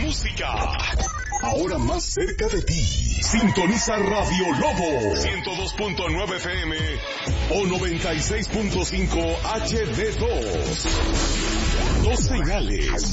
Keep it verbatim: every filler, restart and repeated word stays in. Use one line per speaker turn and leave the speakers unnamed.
música. Ahora más cerca de ti. Sintoniza Radio Lobo ciento dos punto nueve F M o noventa y seis punto cinco H D dos. Dos señales.